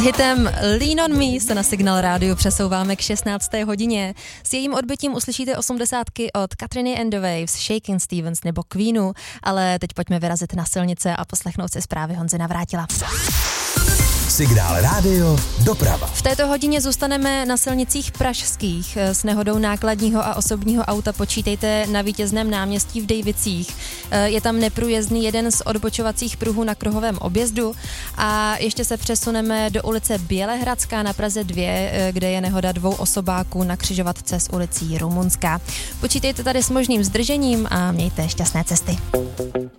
hitem Lean on Me se na Signál rádiu přesouváme k 16. hodině. S jejím odbytím uslyšíte 80 od Katriny and the Waves, Shakin' Stevens nebo Queenu, ale teď pojďme vyrazit na silnice a poslechnout si zprávy Honzy Navrátila. Signál rádio, doprava. V této hodině zůstaneme na silnicích pražských. S nehodou nákladního a osobního auta počítejte na Vítězném náměstí v Dejvicích. Je tam neprůjezdný jeden z odbočovacích pruhů na kruhovém objezdu a ještě se přesuneme do ulice Bělehradská na Praze 2, kde je nehoda 2 osobáků na křižovatce s ulicí Rumunská. Počítejte tady s možným zdržením a mějte šťastné cesty.